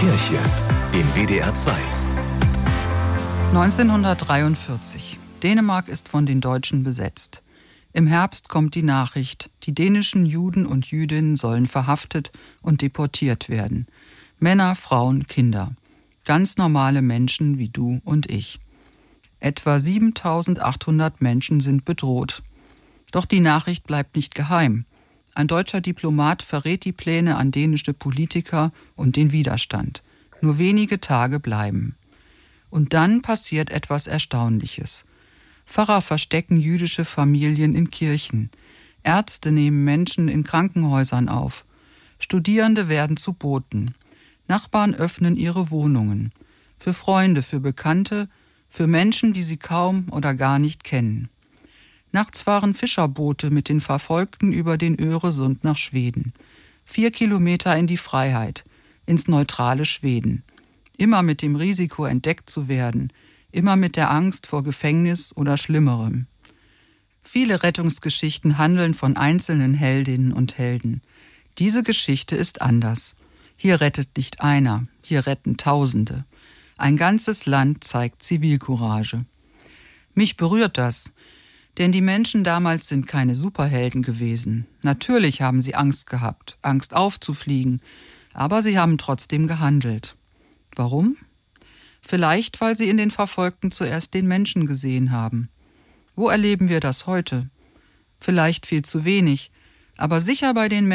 Kirche in WDR 2. 1943. Dänemark ist von den Deutschen besetzt. Im Herbst kommt die Nachricht, die dänischen Juden und Jüdinnen sollen verhaftet und deportiert werden. Männer, Frauen, Kinder. Ganz normale Menschen wie du und ich. Etwa 7.800 Menschen sind bedroht. Doch die Nachricht bleibt nicht geheim. Ein deutscher Diplomat verrät die Pläne an dänische Politiker und den Widerstand. Nur wenige Tage bleiben. Und dann passiert etwas Erstaunliches. Pfarrer verstecken jüdische Familien in Kirchen. Ärzte nehmen Menschen in Krankenhäusern auf. Studierende werden zu Boten. Nachbarn öffnen ihre Wohnungen. Für Freunde, für Bekannte, für Menschen, die sie kaum oder gar nicht kennen. Nachts fahren Fischerboote mit den Verfolgten über den Öresund nach Schweden. 4 Kilometer in die Freiheit, ins neutrale Schweden. Immer mit dem Risiko, entdeckt zu werden, immer mit der Angst vor Gefängnis oder Schlimmerem. Viele Rettungsgeschichten handeln von einzelnen Heldinnen und Helden. Diese Geschichte ist anders. Hier rettet nicht einer, hier retten Tausende. Ein ganzes Land zeigt Zivilcourage. Mich berührt das, denn die Menschen damals sind keine Superhelden gewesen. Natürlich haben sie Angst gehabt, Angst aufzufliegen, aber sie haben trotzdem gehandelt. Warum? Vielleicht, weil sie in den Verfolgten zuerst den Menschen gesehen haben. Wo erleben wir das heute? Vielleicht viel zu wenig, aber sicher bei den